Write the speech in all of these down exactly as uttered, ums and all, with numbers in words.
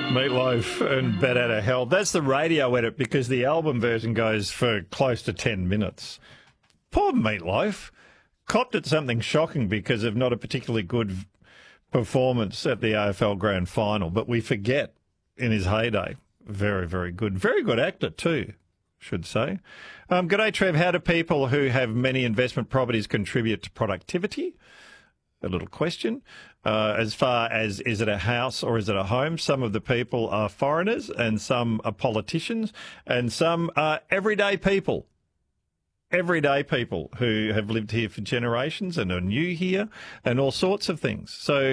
Meatloaf and Bat Out of Hell. That's the radio edit because the album version goes for close to ten minutes. Poor Meatloaf. Copped at something shocking because of not a particularly good performance at the A F L Grand Final, but we forget in his heyday. Very, very good. Very good actor too, should say. Um, G'day, Trev. How do people who have many investment properties contribute to productivity? A little question. Uh, as far as, is it a house or is it a home? Some of the people are foreigners and some are politicians and some are everyday people. Everyday people who have lived here for generations and are new here and all sorts of things. So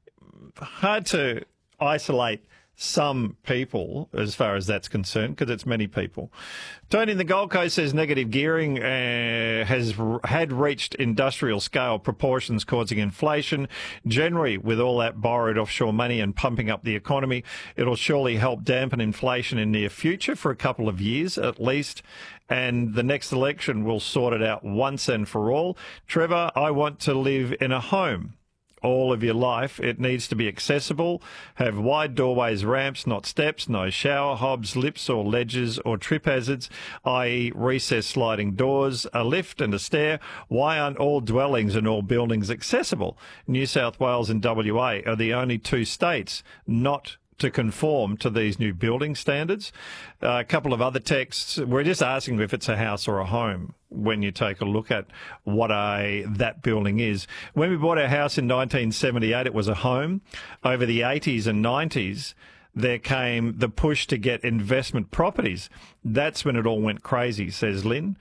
hard to isolate some people as far as that's concerned because it's many people. Tony in the Gold Coast says negative gearing uh, has had reached industrial scale proportions causing inflation. Generally, with all that borrowed offshore money and pumping up the economy, it'll surely help dampen inflation in near future for a couple of years at least. And the next election will sort it out once and for all. Trevor, I want to live in a home. All of your life, it needs to be accessible, have wide doorways, ramps, not steps, no shower hobs, lips or ledges or trip hazards, that is recessed sliding doors, a lift and a stair. Why aren't all dwellings and all buildings accessible? New South Wales and W A are the only two states not to conform to these new building standards. Uh, a couple of other texts. We're just asking if it's a house or a home when you take a look at what a that building is. When we bought our house in nineteen seventy-eight, it was a home. Over the eighties and nineties, there came the push to get investment properties. That's when it all went crazy, says Lynn.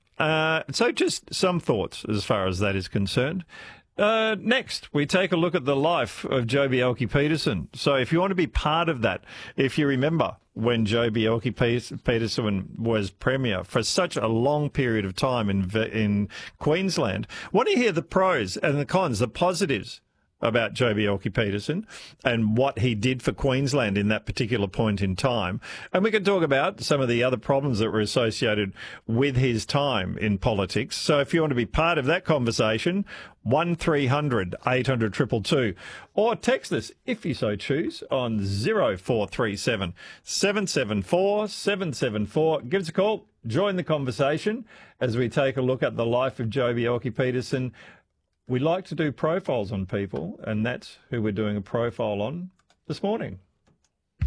Uh, so just some thoughts as far as that is concerned. Uh, next, we take a look at the life of Joh Bjelke-Petersen. So if you want to be part of that, if you remember when Joh Bjelke-Petersen was Premier for such a long period of time in in Queensland, want to hear the pros and the cons, the positives about Joh Bjelke-Petersen and what he did for Queensland in that particular point in time. And we can talk about some of the other problems that were associated with his time in politics. So if you want to be part of that conversation, one three hundred eight hundred two two two, or text us, if you so choose, on zero four three seven seven seven four seven seven four. Give us a call, join the conversation as we take a look at the life of Joh Bjelke-Petersen. We like to do profiles on people, and that's who we're doing a profile on this morning.